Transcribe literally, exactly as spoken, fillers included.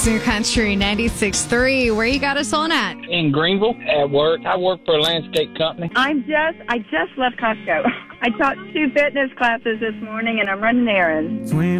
It's New Country ninety-six point three. Where you got us on at? In Greenville at work. I work for a landscape company. I'm just, I just left Costco. I taught two fitness classes this morning and I'm running errands.